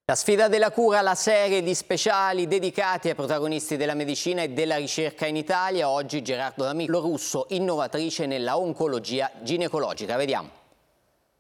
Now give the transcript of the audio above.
La sfida della cura, la serie di speciali dedicati ai protagonisti della medicina e della ricerca in Italia. Oggi Gerardo D'Amico Russo, innovatrice nella oncologia ginecologica. Vediamo.